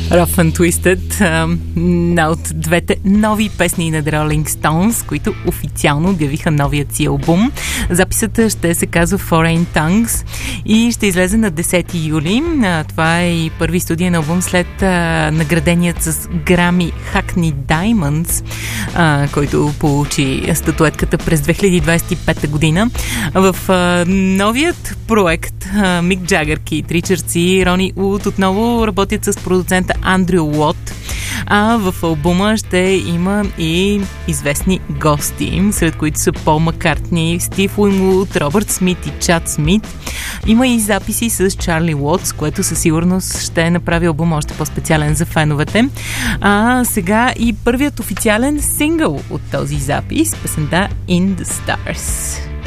Rough and Twisted, една от двете нови песни на The Rolling Stones, които официално обявиха новият си албум. Записът ще се казва Foreign Tongues и ще излезе на 10 юли. Това е и първи студиен албум след награденият с Грами Hackney Diamonds, който получи статуетката през 2025 година. В новият проект Мик Джагър, Кит Ричардс и Рони Уд отново работят с продуцента Андрю Уот, а в албума ще има и известни гости, сред които са Пол Маккартни, Стив Уинвуд, Робърт Смит и Чад Смит. Има и записи с Чарли Уотс, което със сигурност ще направи албума още по-специален за феновете. А сега и първият официален сингъл от този запис, песента In the Stars.